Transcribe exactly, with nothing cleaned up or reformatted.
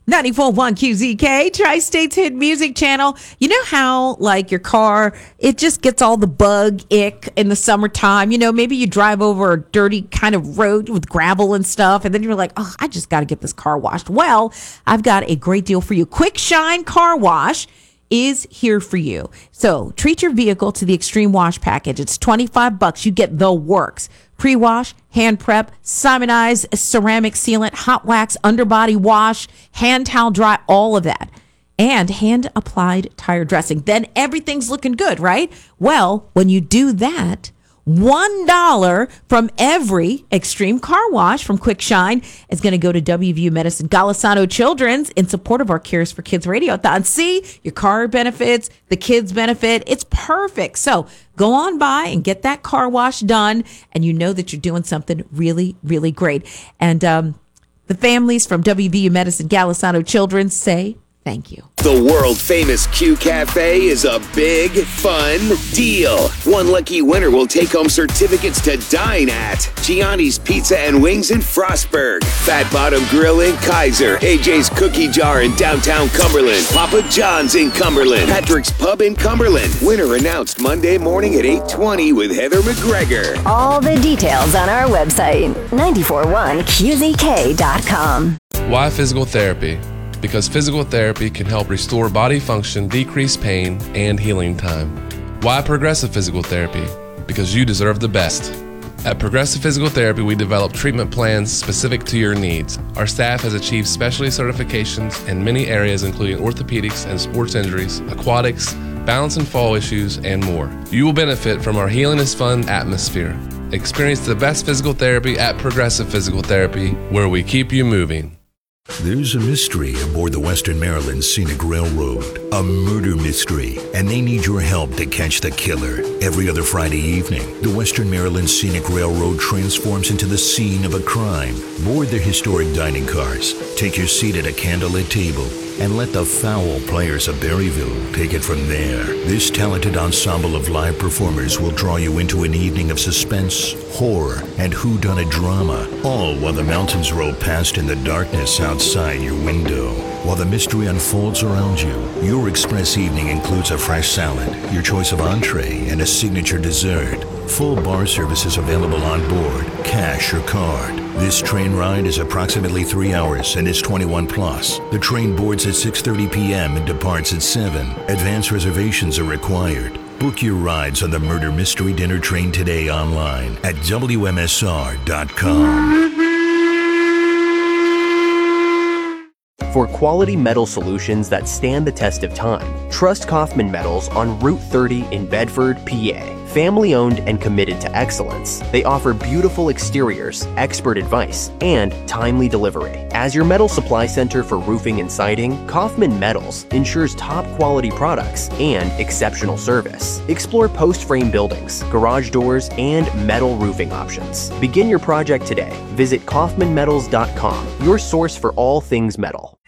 ninety-four point one Q Z K, Tri-State's Hit Music Channel. You know how, like, your car, it just gets all the bug ick in the summertime. You know, maybe you drive over a dirty kind of road with gravel and stuff, and then you're like, oh, I just got to get this car washed. Well, I've got a great deal for you. Quick Shine Car Wash is here for you. So treat your vehicle to the Extreme Wash Package. It's twenty-five bucks. You get the works. Pre-wash, hand prep, Simonized ceramic sealant, hot wax, underbody wash, hand towel dry, all of that. And hand applied tire dressing. Then everything's looking good, right? Well, when you do that, one dollar from every Extreme Car Wash from Quick Shine is going to go to W V U Medicine Golisano Children's in support of our Cares for Kids Radiothon. See, your car benefits, the kids benefit. It's perfect. So go on by and get that car wash done, and you know that you're doing something really, really great. And um, the families from W V U Medicine Golisano Children's say thank you. The world-famous Q Cafe is a big, fun deal. One lucky winner will take home certificates to dine at Gianni's Pizza and Wings in Frostburg, Fat Bottom Grill in Kaiser, A J's Cookie Jar in downtown Cumberland, Papa John's in Cumberland, Patrick's Pub in Cumberland. Winner announced Monday morning at eight twenty with Heather McGregor. All the details on our website, nine four one Q Z K dot com. Why physical therapy? Because physical therapy can help restore body function, decrease pain, and healing time. Why Progressive Physical Therapy? Because you deserve the best. At Progressive Physical Therapy, we develop treatment plans specific to your needs. Our staff has achieved specialty certifications in many areas, including orthopedics and sports injuries, aquatics, balance and fall issues, and more. You will benefit from our Healing is Fun atmosphere. Experience the best physical therapy at Progressive Physical Therapy, where we keep you moving. There's a mystery aboard the Western Maryland Scenic Railroad, a murder mystery, and they need your help to catch the killer. Every other Friday evening, the Western Maryland Scenic Railroad transforms into the scene of a crime. Board their historic dining cars, take your seat at a candlelit table, and let the foul players of Berryville take it from there. This talented ensemble of live performers will draw you into an evening of suspense, horror, and whodunit drama, all while the mountains roll past in the darkness outside your window. While the mystery unfolds around you, your express evening includes a fresh salad, your choice of entree, and a signature dessert. Full bar service is available on board, cash or card. This train ride is approximately three hours and is twenty-one plus. The train boards at six thirty p.m. and departs at seven. Advance reservations are required. Book your rides on the Murder Mystery Dinner Train today online at W M S R dot com. For quality metal solutions that stand the test of time, trust Kaufman Metals on Route thirty in Bedford, P A. Family owned and committed to excellence, they offer beautiful exteriors, expert advice, and timely delivery. As your metal supply center for roofing and siding, Kaufman Metals ensures top quality products and exceptional service. Explore post-frame buildings, garage doors, and metal roofing options. Begin your project today. Visit Kaufman Metals dot com, your source for all things metal.